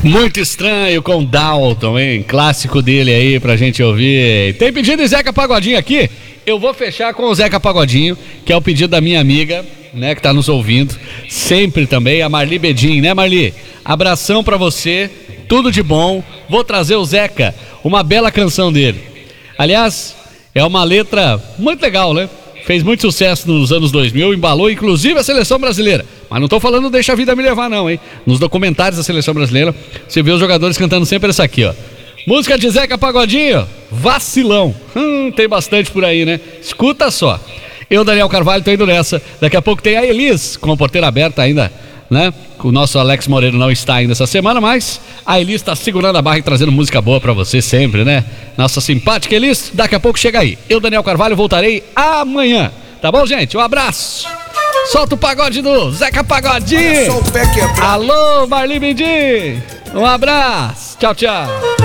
Muito Estranho com Dalton, hein? Clássico dele aí pra gente ouvir. Tem pedido de Zeca Pagodinho aqui? Eu vou fechar com o Zeca Pagodinho, que é o pedido da minha amiga, né, que tá nos ouvindo sempre também, a Marli Bedin, né, Marli? Abração pra você, tudo de bom. Vou trazer o Zeca, uma bela canção dele. Aliás, é uma letra muito legal, né? Fez muito sucesso nos anos 2000, embalou inclusive a seleção brasileira. Mas não tô falando Deixa a Vida Me Levar não, hein? Nos documentários da seleção brasileira, você vê os jogadores cantando sempre essa aqui, ó. Música de Zeca Pagodinho, Vacilão. Tem bastante por aí, né? Escuta só. Eu, Daniel Carvalho, tô indo nessa. Daqui a pouco tem a Elis, com a porteira aberta ainda, né? O nosso Alex Moreno não está ainda essa semana, mas a Elis está segurando a barra e trazendo música boa pra você sempre, né? Nossa simpática Elis, daqui a pouco chega aí. Eu, Daniel Carvalho, voltarei amanhã. Tá bom, gente? Um abraço. Solta o pagode do Zeca Pagodinho. Alô, Marli Mendim. Um abraço. Tchau, tchau.